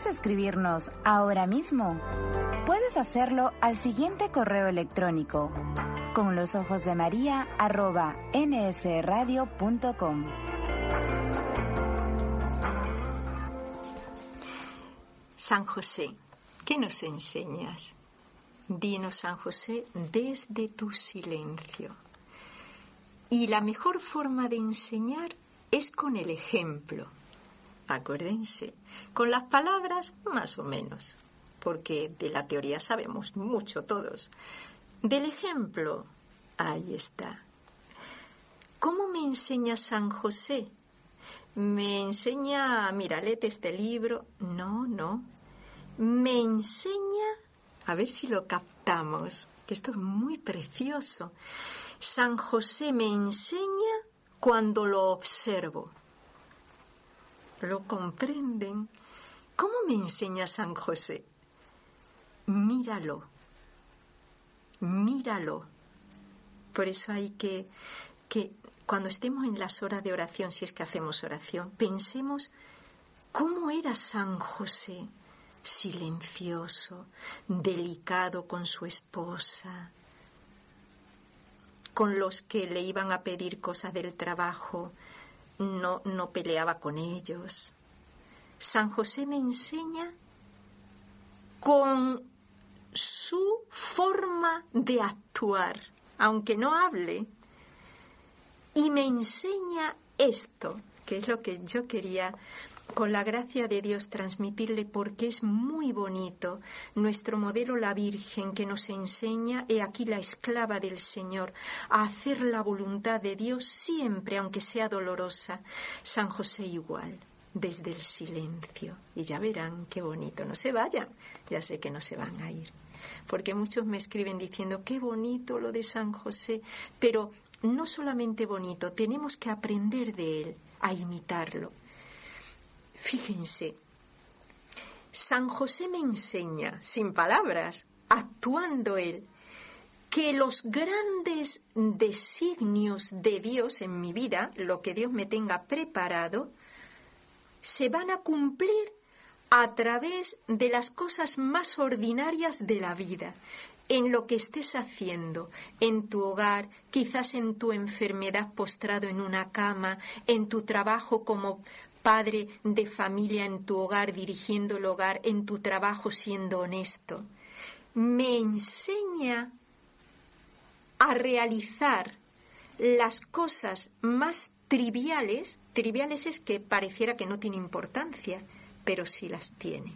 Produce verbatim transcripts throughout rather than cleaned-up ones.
¿Quieres escribirnos ahora mismo? Puedes hacerlo al siguiente correo electrónico: con los ojos de María arroba nsradio punto com. San José, ¿qué nos enseñas? Dinos, San José, desde tu silencio. Y la mejor forma de enseñar es con el ejemplo. Acuérdense, con las palabras más o menos, porque de la teoría sabemos mucho todos. Del ejemplo, ahí está. ¿Cómo me enseña San José? ¿Me enseña, mira, léete este libro? No, no. Me enseña, a ver si lo captamos, que esto es muy precioso. San José me enseña cuando lo observo. ¿Lo comprenden? ¿Cómo me enseña San José? Míralo, míralo. Por eso hay que, que cuando estemos en las horas de oración, si es que hacemos oración, pensemos cómo era San José, silencioso, delicado con su esposa, con los que le iban a pedir cosas del trabajo, no, no peleaba con ellos. San José me enseña con su forma de actuar, aunque no hable, y me enseña esto, que es lo que yo quería, con la gracia de Dios, transmitirle, porque es muy bonito nuestro modelo, la Virgen, que nos enseña, he aquí la esclava del Señor, a hacer la voluntad de Dios siempre, aunque sea dolorosa. San José igual, desde el silencio. Y ya verán qué bonito. No se vayan, ya sé que no se van a ir, porque muchos me escriben diciendo qué bonito lo de San José, pero no solamente bonito, tenemos que aprender de él, a imitarlo. Fíjense, San José me enseña, sin palabras, actuando él, que los grandes designios de Dios en mi vida, lo que Dios me tenga preparado, se van a cumplir a través de las cosas más ordinarias de la vida, en lo que estés haciendo, en tu hogar, quizás en tu enfermedad postrado en una cama, en tu trabajo como padre de familia en tu hogar, dirigiendo el hogar, en tu trabajo siendo honesto. Me enseña a realizar las cosas más triviales. Triviales es que pareciera que no tiene importancia, pero sí las tiene.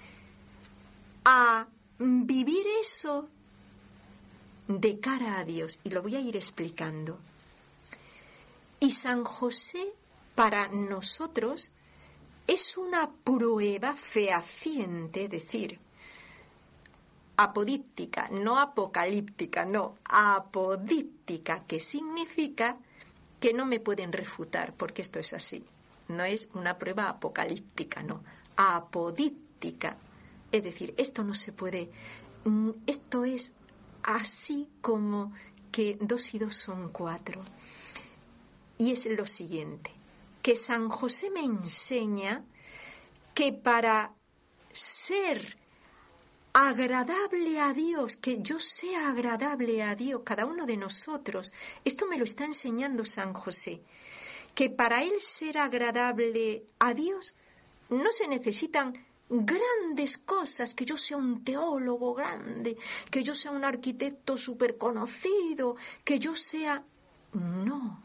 A vivir eso de cara a Dios, y lo voy a ir explicando. Y San José, para nosotros, es una prueba fehaciente, es decir, apodíptica, no apocalíptica, no, apodíptica, que significa que no me pueden refutar, porque esto es así. No es una prueba apocalíptica, no, apodíptica. Es decir, esto no se puede, esto es así como que dos y dos son cuatro. Y es lo siguiente, que San José me enseña que para ser agradable a Dios, que yo sea agradable a Dios, cada uno de nosotros, esto me lo está enseñando San José, que para él ser agradable a Dios no se necesitan grandes cosas, que yo sea un teólogo grande, que yo sea un arquitecto súper conocido, que yo sea... No.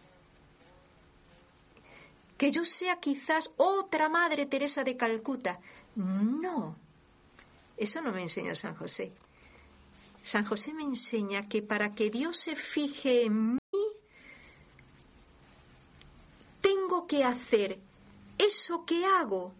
Que yo sea quizás otra Madre Teresa de Calcuta. No. Eso no me enseña San José. San José me enseña que para que Dios se fije en mí, tengo que hacer eso que hago,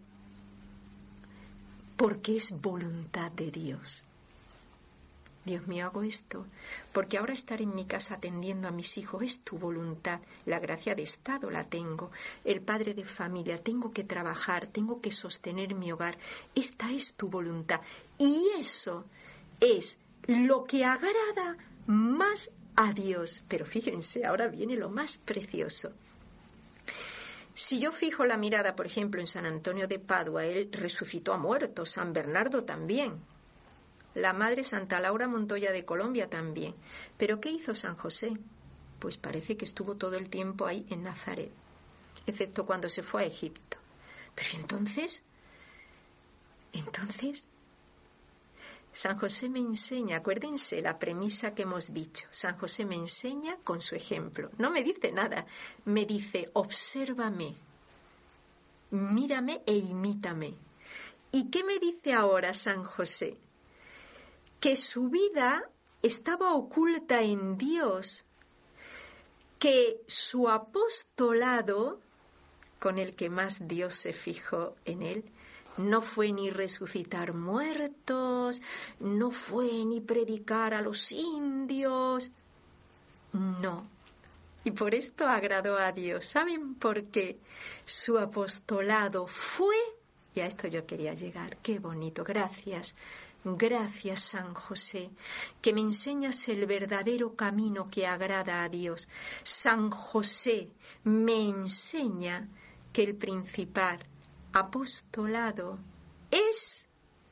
porque es voluntad de Dios. Dios mío, hago esto porque ahora estar en mi casa atendiendo a mis hijos es tu voluntad. La gracia de Estado la tengo, el padre de familia, tengo que trabajar, tengo que sostener mi hogar. Esta es tu voluntad, y eso es lo que agrada más a Dios. Pero fíjense, ahora viene lo más precioso. Si yo fijo la mirada, por ejemplo, en San Antonio de Padua, él resucitó a muertos, San Bernardo también, la Madre Santa Laura Montoya de Colombia también. ¿Pero qué hizo San José? Pues parece que estuvo todo el tiempo ahí en Nazaret, excepto cuando se fue a Egipto. Pero entonces, entonces, San José me enseña, acuérdense la premisa que hemos dicho, San José me enseña con su ejemplo, no me dice nada, me dice, obsérvame, mírame e imítame. ¿Y qué me dice ahora San José? Que su vida estaba oculta en Dios, que su apostolado, con el que más Dios se fijó en él, no fue ni resucitar muertos, no fue ni predicar a los indios, no. Y por esto agradó a Dios. ¿Saben por qué? Su apostolado fue, y a esto yo quería llegar, qué bonito, gracias, gracias San José, que me enseñas el verdadero camino que agrada a Dios. San José me enseña que el principal apostolado es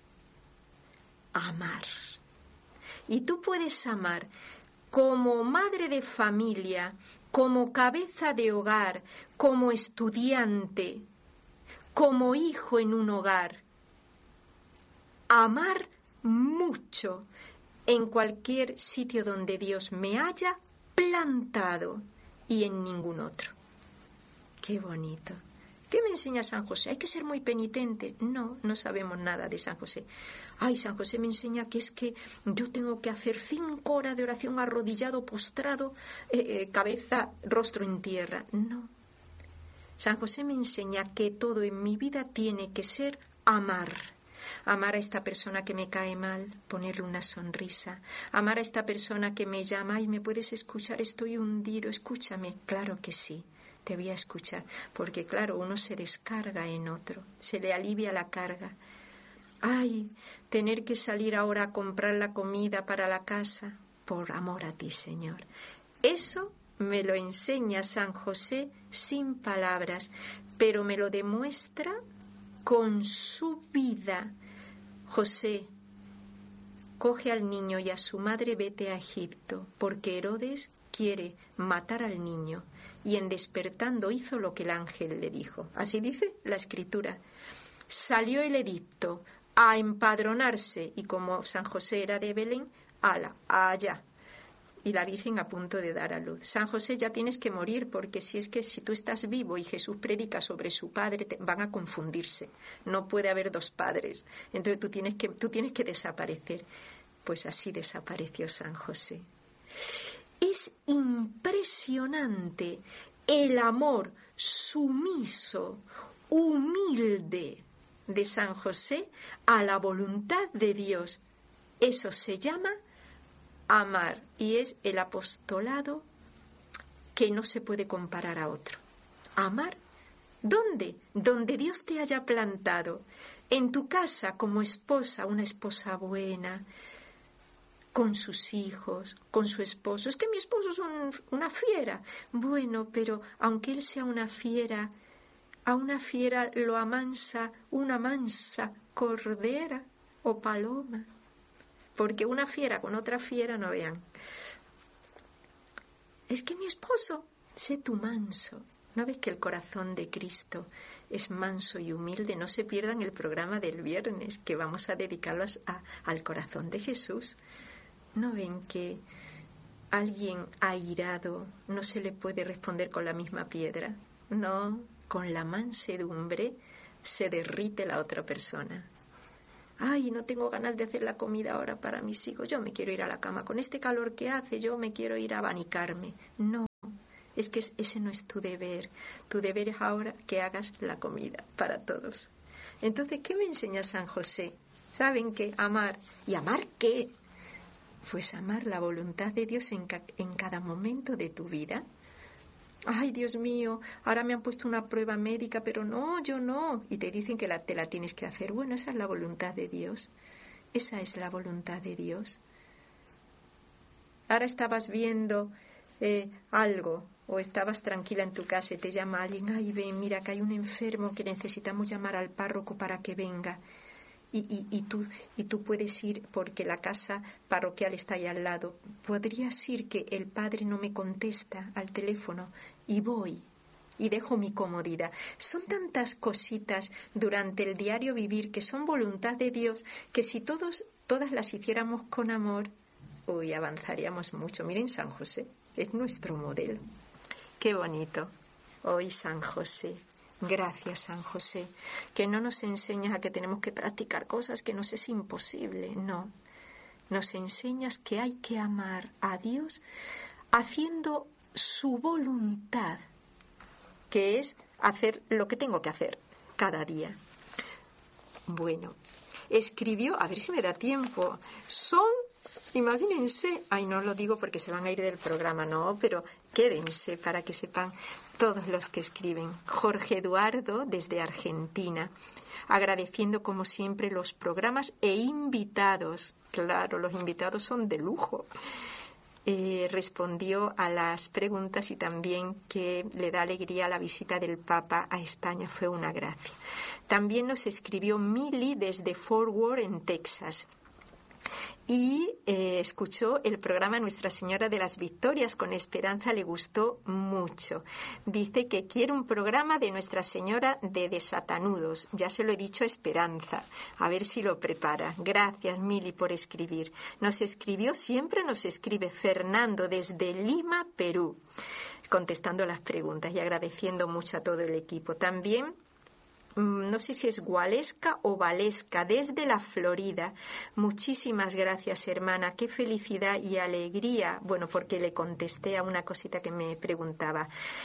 amar. Y tú puedes amar como madre de familia, como cabeza de hogar, como estudiante, como hijo en un hogar. Amar mucho en cualquier sitio donde Dios me haya plantado y en ningún otro. Qué bonito. ¿Qué me enseña San José? ¿Hay que ser muy penitente? No, no sabemos nada de San José. Ay, San José me enseña que es que yo tengo que hacer cinco horas de oración arrodillado, postrado, eh, eh, cabeza, rostro en tierra. No. San José me enseña que todo en mi vida tiene que ser amar. Amar a esta persona que me cae mal, ponerle una sonrisa. Amar a esta persona que me llama, ay, ¿me puedes escuchar? Estoy hundido, escúchame. Claro que sí. Te voy a escuchar, porque claro, uno se descarga en otro, se le alivia la carga. Ay, tener que salir ahora a comprar la comida para la casa, por amor a ti, Señor. Eso me lo enseña San José sin palabras, pero me lo demuestra con su vida. José, coge al niño y a su madre, vete a Egipto, porque Herodes quiere matar al niño. Y en despertando hizo lo que el ángel le dijo. Así dice la Escritura. Salió el edicto a empadronarse, y como San José era de Belén, ala, allá. Y la Virgen a punto de dar a luz. San José, ya tienes que morir, porque si es que si tú estás vivo y Jesús predica sobre su padre, te van a confundirse. No puede haber dos padres. Entonces tú tienes que, tú tienes que desaparecer. Pues así desapareció San José. Es impresionante el amor sumiso, humilde de San José a la voluntad de Dios. Eso se llama amar y es el apostolado que no se puede comparar a otro. Amar, ¿dónde? Donde Dios te haya plantado. En tu casa como esposa, una esposa buena, con sus hijos, con su esposo. Es que mi esposo es un, una fiera. Bueno, pero aunque él sea una fiera, a una fiera lo amansa una mansa cordera o paloma. Porque una fiera con otra fiera no vean. Es que mi esposo, sé tú manso. ¿No ves que el corazón de Cristo es manso y humilde? No se pierdan el programa del viernes, que vamos a dedicarlo a, al corazón de Jesús. ¿No ven que alguien airado no se le puede responder con la misma piedra? No, con la mansedumbre se derrite la otra persona. Ay, no tengo ganas de hacer la comida ahora para mis hijos, yo me quiero ir a la cama. Con este calor que hace, yo me quiero ir a abanicarme. No, es que ese no es tu deber. Tu deber es ahora que hagas la comida para todos. Entonces, ¿qué me enseña San José? ¿Saben qué? Amar. ¿Y amar qué? Pues amar la voluntad de Dios en, ca- en cada momento de tu vida. Ay, Dios mío, ahora me han puesto una prueba médica, pero no, yo no. Y te dicen que la, te la tienes que hacer. Bueno, esa es la voluntad de Dios. Esa es la voluntad de Dios. Ahora estabas viendo eh, algo, o estabas tranquila en tu casa y te llama alguien, ay, ven, mira que hay un enfermo que necesitamos llamar al párroco para que venga. Y, y, y, tú, y tú puedes ir porque la casa parroquial está ahí al lado. Podrías ir que el padre no me contesta al teléfono y voy y dejo mi comodidad. Son tantas cositas durante el diario vivir que son voluntad de Dios, que si todos, todas las hiciéramos con amor, uy, avanzaríamos mucho. Miren, San José es nuestro modelo. Qué bonito. Hoy San José. Gracias, San José, que no nos enseñas a que tenemos que practicar cosas que nos es imposible, no. Nos enseñas que hay que amar a Dios haciendo su voluntad, que es hacer lo que tengo que hacer cada día. Bueno, escribió, a ver si me da tiempo, son, imagínense, ay, no lo digo porque se van a ir del programa, no, pero quédense para que sepan todos los que escriben. Jorge Eduardo, desde Argentina, agradeciendo como siempre los programas e invitados. Claro, los invitados son de lujo. Eh, respondió a las preguntas y también que le da alegría la visita del Papa a España, fue una gracia. También nos escribió Mili desde Fort Worth, en Texas. Y eh, escuchó el programa Nuestra Señora de las Victorias con Esperanza, le gustó mucho. Dice que quiere un programa de Nuestra Señora de Desatanudos. Ya se lo he dicho a Esperanza, a ver si lo prepara. Gracias, Mili, por escribir. Nos escribió, siempre nos escribe Fernando desde Lima, Perú, contestando las preguntas y agradeciendo mucho a todo el equipo. También, no sé si es Gualesca o Valesca, desde la Florida. Muchísimas gracias, hermana, qué felicidad y alegría, bueno, porque le contesté a una cosita que me preguntaba.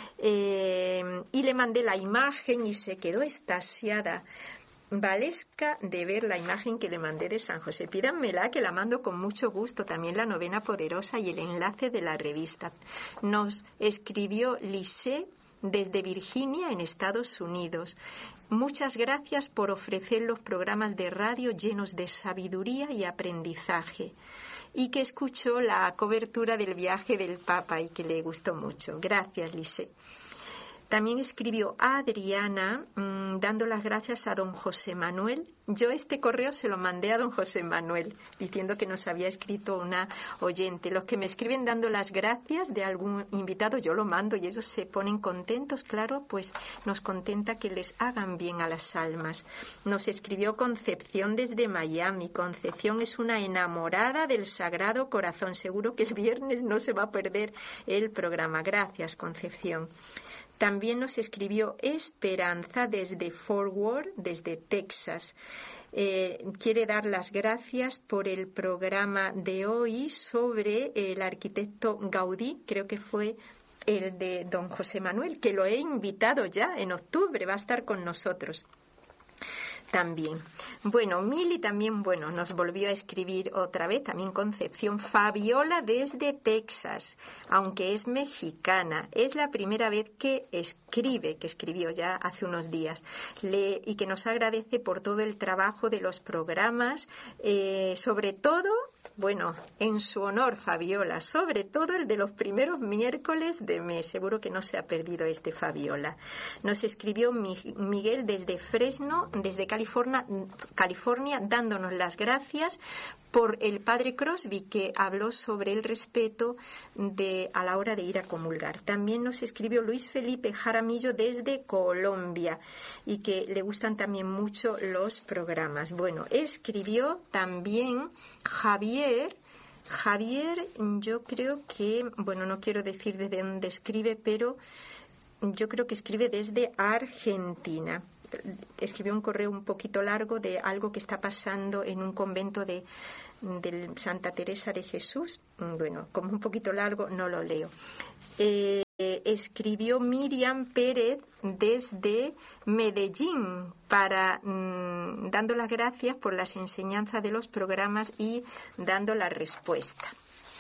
Eh, y le mandé la imagen y se quedó extasiada, Valesca, de ver la imagen que le mandé de San José. Pídanmela, que la mando con mucho gusto, también la novena poderosa y el enlace de la revista. Nos escribió Lisé desde Virginia, en Estados Unidos. Muchas gracias por ofrecer los programas de radio llenos de sabiduría y aprendizaje, y que escuchó la cobertura del viaje del Papa y que le gustó mucho. Gracias, Lise. También escribió Adriana, mmm, dando las gracias a don José Manuel. Yo este correo se lo mandé a don José Manuel, diciendo que nos había escrito una oyente. Los que me escriben dando las gracias de algún invitado, yo lo mando y ellos se ponen contentos, claro, pues nos contenta que les hagan bien a las almas. Nos escribió Concepción desde Miami. Concepción es una enamorada del Sagrado Corazón. Seguro que el viernes no se va a perder el programa. Gracias, Concepción. También nos escribió Esperanza desde Fort Worth, desde Texas. Eh, quiere dar las gracias por el programa de hoy sobre el arquitecto Gaudí, creo que fue el de don José Manuel, que lo he invitado ya en octubre, va a estar con nosotros también. Bueno, Mili también, bueno, nos volvió a escribir otra vez, también Concepción. Fabiola desde Texas, aunque es mexicana, es la primera vez que escribe, que escribió ya hace unos días, Le, y que nos agradece por todo el trabajo de los programas, eh, sobre todo, bueno, en su honor, Fabiola, sobre todo el de los primeros miércoles de mes. Seguro que no se ha perdido este, Fabiola. Nos escribió Miguel desde Fresno, desde California, California, dándonos las gracias por el padre Crosby, que habló sobre el respeto de, a la hora de ir a comulgar. También nos escribió Luis Felipe Jaramillo desde Colombia, y que le gustan también mucho los programas. Bueno, escribió también Javier. Javier, yo creo que, bueno, no quiero decir desde dónde escribe, pero yo creo que escribe desde Argentina. Escribió un correo un poquito largo de algo que está pasando en un convento de, de Santa Teresa de Jesús. Bueno, como un poquito largo, no lo leo. Eh, escribió Miriam Pérez desde Medellín, para mmm, dando las gracias por las enseñanzas de los programas y dando la respuesta.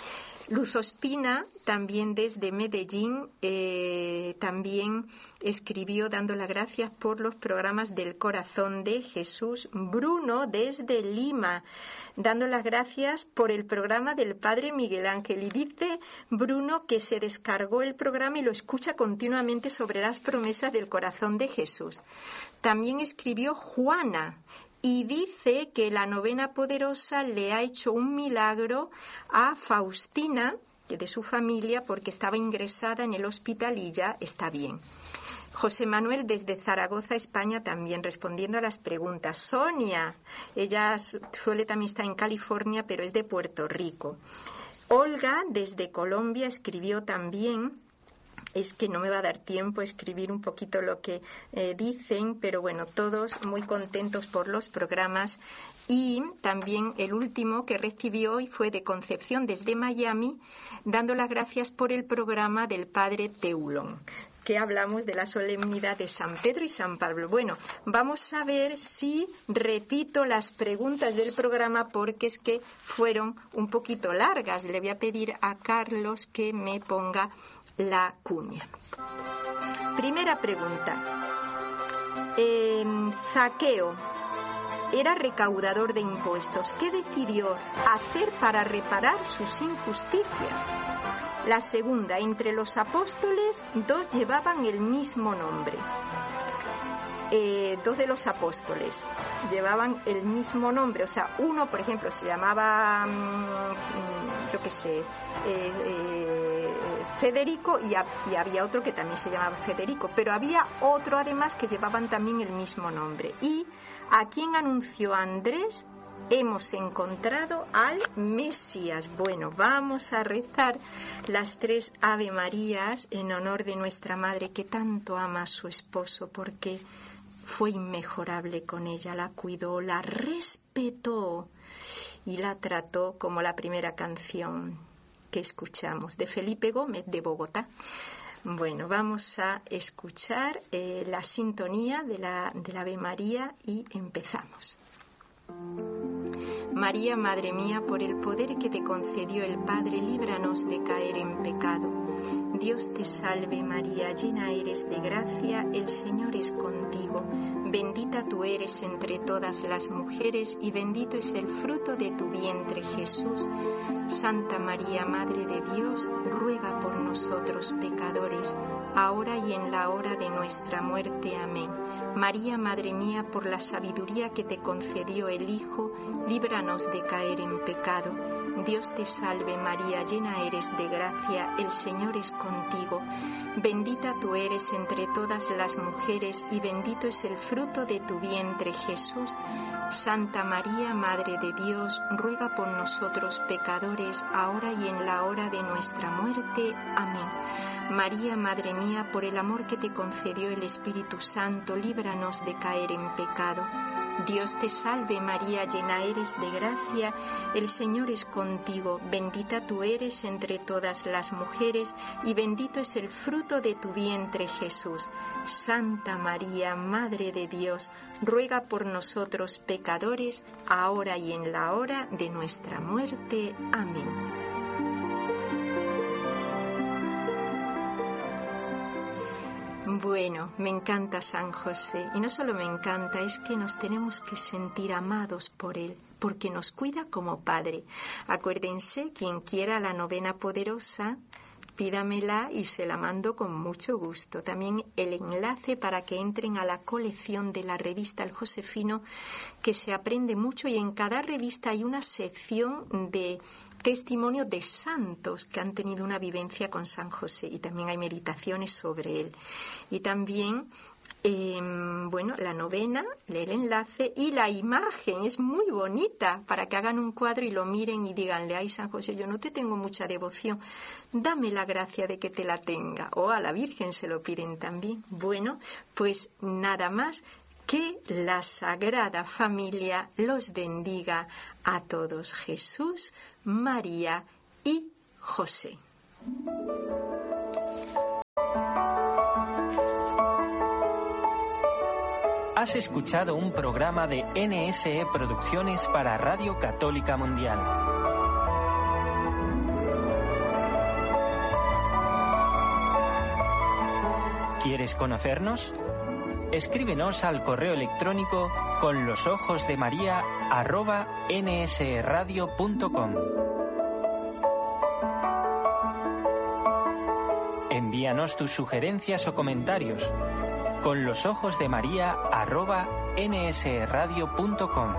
Luz Ospina, también desde Medellín, eh, también escribió dando las gracias por los programas del Corazón de Jesús. Bruno, desde Lima, dando las gracias por el programa del Padre Miguel Ángel. Y dice Bruno que se descargó el programa y lo escucha continuamente sobre las promesas del Corazón de Jesús. También escribió Juana y dice que la novena poderosa le ha hecho un milagro a Faustina, de su familia, porque estaba ingresada en el hospital y ya está bien. José Manuel desde Zaragoza, España, también respondiendo a las preguntas. Sonia, ella suele también estar en California, pero es de Puerto Rico. Olga desde Colombia escribió también. Es que no me va a dar tiempo a escribir un poquito lo que eh, dicen, pero bueno, todos muy contentos por los programas. Y también el último que recibió hoy fue de Concepción desde Miami, dando las gracias por el programa del Padre Teulón, que hablamos de la solemnidad de San Pedro y San Pablo. Bueno, vamos a ver si repito las preguntas del programa porque es que fueron un poquito largas. Le voy a pedir a Carlos que me ponga la cuña. Primera pregunta. Eh, Zaqueo era recaudador de impuestos. ¿Qué decidió hacer para reparar sus injusticias? La segunda. Entre los apóstoles, dos llevaban el mismo nombre. Eh, dos de los apóstoles llevaban el mismo nombre. O sea, uno, por ejemplo, se llamaba, mmm, yo qué sé, eh, eh, Federico y, a, y había otro que también se llamaba Federico, pero había otro además que llevaban también el mismo nombre. ¿Y a quién anunció Andrés? Hemos encontrado al Mesías. Bueno, vamos a rezar las tres Ave Marías en honor de nuestra Madre que tanto ama a su esposo porque fue inmejorable con ella, la cuidó, la respetó y la trató como la primera canción que escuchamos de Felipe Gómez de Bogotá. Bueno, vamos a escuchar eh, la sintonía de la, de la Ave María y empezamos. María, Madre mía, por el poder que te concedió el Padre, líbranos de caer en pecado. Dios te salve María, llena eres de gracia, el Señor es contigo. Bendita tú eres entre todas las mujeres y bendito es el fruto de tu vientre, Jesús. Santa María, Madre de Dios, ruega por nosotros pecadores, ahora y en la hora de nuestra muerte. Amén. María, Madre mía, por la sabiduría que te concedió el Hijo, líbranos de caer en pecado. Dios te salve María, llena eres de gracia, el Señor es contigo. Bendita tú eres entre todas las mujeres y bendito es el fruto de tu vientre, Jesús. Santa María, Madre de Dios, ruega por nosotros pecadores, ahora y en la hora de nuestra muerte. Amén. María, Madre mía, por el amor que te concedió el Espíritu Santo, líbranos de caer en pecado. Dios te salve María, llena eres de gracia, el Señor es contigo, bendita tú eres entre todas las mujeres y bendito es el fruto de tu vientre, Jesús. Santa María, Madre de Dios, ruega por nosotros pecadores, ahora y en la hora de nuestra muerte. Amén. Bueno, me encanta San José y no solo me encanta, es que nos tenemos que sentir amados por él, porque nos cuida como padre. Acuérdense, quien quiera la novena poderosa, pídamela y se la mando con mucho gusto. También el enlace para que entren a la colección de la revista El Josefino, que se aprende mucho y en cada revista hay una sección de testimonio de santos que han tenido una vivencia con San José y también hay meditaciones sobre él. Y también Eh, bueno, la novena, el enlace y la imagen es muy bonita para que hagan un cuadro y lo miren y díganle, ay San José, yo no te tengo mucha devoción, dame la gracia de que te la tenga. O a la Virgen se lo piden también. Bueno, pues nada más, que la Sagrada Familia los bendiga a todos, Jesús, María y José. Has escuchado un programa de N S E Producciones para Radio Católica Mundial. ¿Quieres conocernos? Escríbenos al correo electrónico con los ojos de María arroba nsradio punto com. Envíanos tus sugerencias o comentarios con los ojos de María arroba nsradio punto com.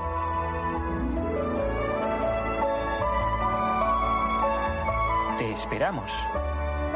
Te esperamos.